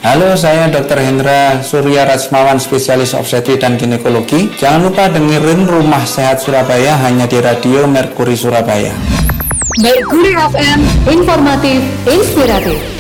Halo, saya Dr. Hendra Surya Rajmawan, spesialis obstetri dan ginekologi. Jangan lupa dengerin Rumah Sehat Surabaya hanya di Radio Merkuri Surabaya. Merkuri FM, informatif, inspiratif.